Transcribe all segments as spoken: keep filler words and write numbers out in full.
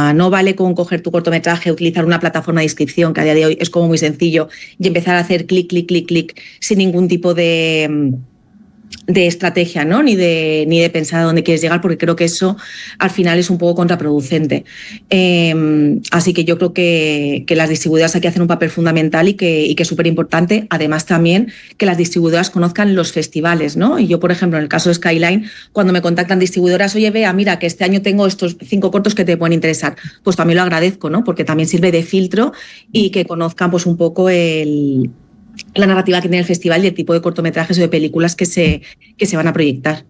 sea, no vale con coger tu cortometraje, utilizar una plataforma de inscripción, que a día de hoy es como muy sencillo, y empezar a hacer clic, clic, clic, clic, sin ningún tipo de... de estrategia, ¿no? Ni de, ni de pensar a dónde quieres llegar, porque creo que eso al final es un poco contraproducente. Eh, así que yo creo que, que las distribuidoras aquí hacen un papel fundamental y que, y que es súper importante. Además, también que las distribuidoras conozcan los festivales, ¿no? Y yo, por ejemplo, en el caso de Skyline, cuando me contactan distribuidoras, oye, vea, mira, que este año tengo estos cinco cortos que te pueden interesar, pues también lo agradezco, ¿no? Porque también sirve de filtro y que conozcan pues un poco el... la narrativa que tiene el festival y el tipo de cortometrajes o de películas que se, que se van a proyectar.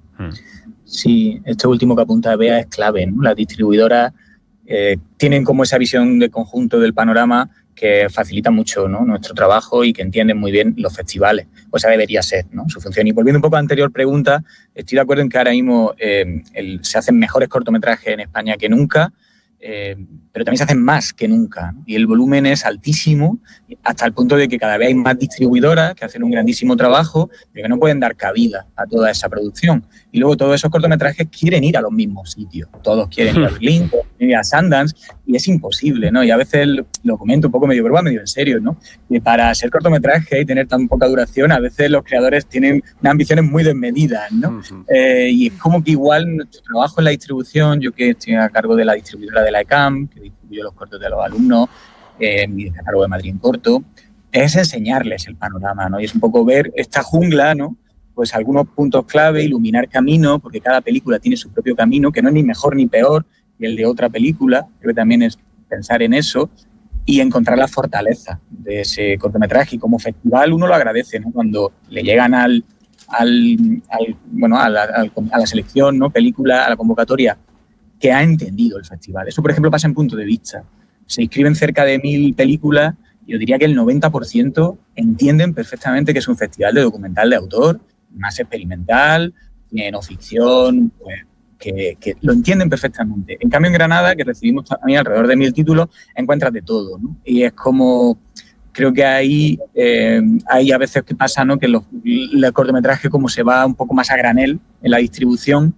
Sí, esto último que apunta Bea es clave, ¿no? Las distribuidoras eh, tienen como esa visión de conjunto del panorama que facilita mucho, ¿no?, nuestro trabajo y que entienden muy bien los festivales. O sea, debería ser, ¿no?, su función. Y volviendo un poco a la anterior pregunta, estoy de acuerdo en que ahora mismo eh, el, se hacen mejores cortometrajes en España que nunca, Eh, pero también se hacen más que nunca, ¿no? Y el volumen es altísimo hasta el punto de que cada vez hay más distribuidoras que hacen un grandísimo trabajo pero que no pueden dar cabida a toda esa producción. Y luego todos esos cortometrajes quieren ir a los mismos sitios. Todos quieren ir a Berlín, todos quieren ir a Sundance y es imposible, ¿no? Y a veces lo comento un poco medio broma, medio en serio, ¿no? Que para ser cortometraje y tener tan poca duración, a veces los creadores tienen unas ambiciones muy desmedidas, ¿no? Uh-huh. Eh, y es como que igual nuestro trabajo en la distribución, yo que estoy a cargo de la distribuidora de la E C A M, que distribuyo los cortos de los alumnos, eh, mi catálogo de Madrid en corto, es enseñarles el panorama, ¿no? Y es un poco ver esta jungla, ¿no? Pues algunos puntos clave, iluminar camino, porque cada película tiene su propio camino, que no es ni mejor ni peor que el de otra película, creo que también es pensar en eso y encontrar la fortaleza de ese cortometraje. Y como festival uno lo agradece, ¿no? Cuando le llegan al, al, al bueno, a la, al, a la selección, ¿no?, película, a la convocatoria, que ha entendido el festival. Eso, por ejemplo, pasa en Punto de Vista. Se inscriben cerca de mil películas y yo diría que el noventa por ciento entienden perfectamente que es un festival de documental de autor, más experimental, tiene no ficción, pues, que, que lo entienden perfectamente. En cambio, en Granada, que recibimos también alrededor de mil títulos, encuentras de todo, ¿no? Y es como... Creo que ahí eh, hay a veces que pasa, ¿no?, que los, el cortometraje como se va un poco más a granel en la distribución,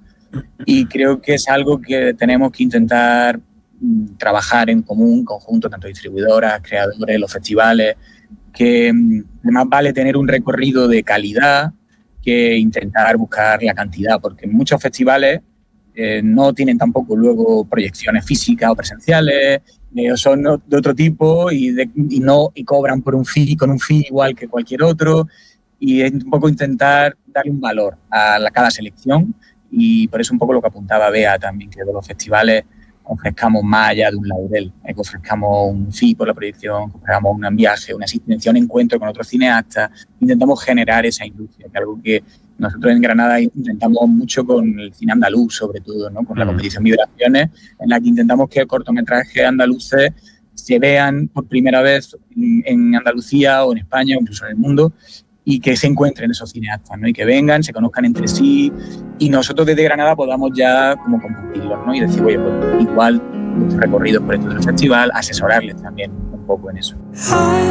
y creo que es algo que tenemos que intentar mm, trabajar en común, conjunto, tanto distribuidoras, creadores, los festivales, que mm, más vale tener un recorrido de calidad que intentar buscar la cantidad, porque muchos festivales eh, no tienen tampoco luego proyecciones físicas o presenciales, eh, son de otro tipo y, de, y, no, y cobran por un fee, con un fee igual que cualquier otro, y es un poco intentar darle un valor a la, cada selección. Y por eso un poco lo que apuntaba Bea también, que de los festivales ofrezcamos más allá de un laurel, eh, que ofrezcamos un fee por la proyección, que ofrezcamos un viaje, una asistencia, un encuentro con otros cineastas. Intentamos generar esa industria, que es algo que nosotros en Granada intentamos mucho con el cine andaluz, sobre todo, ¿no?, con la competición Vibraciones, en la que intentamos que cortometrajes andaluces se vean por primera vez en, en Andalucía o en España o incluso en el mundo, y que se encuentren esos cineastas, ¿no?, y que vengan, se conozcan entre sí y nosotros desde Granada podamos ya como compartirlos, ¿no?, y decir, oye, pues igual nuestros recorridos por esto del festival, asesorarles también un poco en eso.